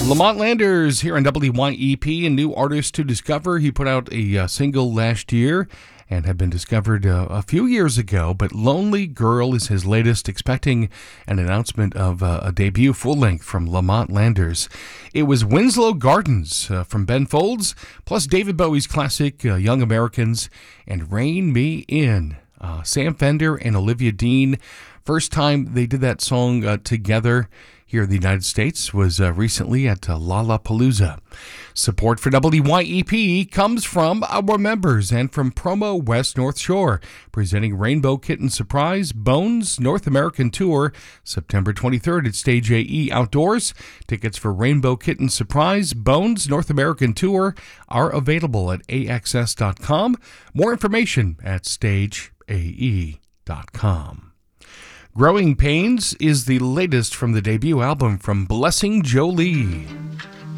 Lamont Landers here on WYEP, a new artist to discover. He put out a single last year and had been discovered a few years ago, but Lonely Girl is his latest, expecting an announcement of a debut full-length from Lamont Landers. It was Winslow Gardens from Ben Folds, plus David Bowie's classic Young Americans and Rein Me In. Sam Fender and Olivia Dean, first time they did that song together here in the United States was recently at Lollapalooza. Support for WYEP comes from our members and from Promo West North Shore, presenting Rainbow Kitten Surprise Bones North American Tour, September 23rd at Stage AE Outdoors. Tickets for Rainbow Kitten Surprise Bones North American Tour are available at AXS.com. More information at StageAE.com. Growing Pains is the latest from the debut album from Blessing Jolie.